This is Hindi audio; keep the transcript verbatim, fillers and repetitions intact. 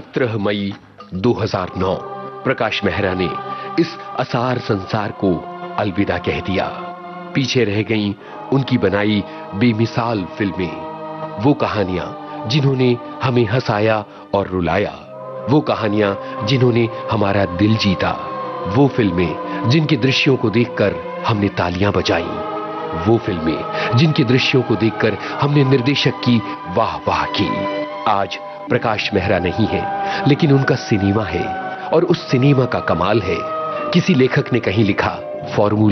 सत्रह मई दो हज़ार नौ प्रकाश मेहरा ने इस असार संसार को अलविदा कह दिया। पीछे रह गईं उनकी बनाई बेमिसाल फिल्में, वो कहानियां जिन्होंने हमें हंसाया और रुलाया, वो कहानियां जिन्होंने हमारा दिल जीता, वो फिल्में जिनके दृश्यों को देखकर हमने तालियां बजाई, वो फिल्में जिनके दृश्यों को देखकर हमने निर्देशक की वाह वाह की। आज प्रकाश मेहरा नहीं है, लेकिन उनका सिनेमा है, और उस सिनेमा का कमाल है, किसी लेखक ने कहीं लिखा, फॉर्मूला